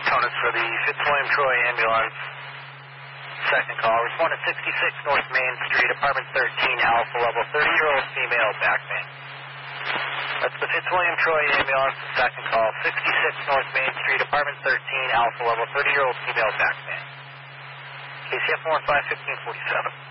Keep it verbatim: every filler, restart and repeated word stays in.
Conus for the Fitzwilliam Troy ambulance. Second call. Respond to sixty-six North Main Street, apartment thirteen, Alpha level, thirty-year-old female, back pain. That's the Fitzwilliam Troy ambulance. Second call. sixty-six North Main Street, apartment thirteen, Alpha level, thirty-year-old female, back pain. K C F one five fifteen forty-seven.